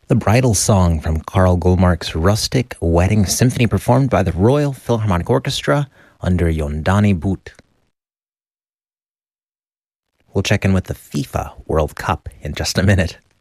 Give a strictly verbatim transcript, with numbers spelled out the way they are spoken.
The Bridal Song from Carl Goldmark's Rustic Wedding Symphony, performed by the Royal Philharmonic Orchestra under Yondani Boot. We'll check in with the FIFA World Cup in just a minute.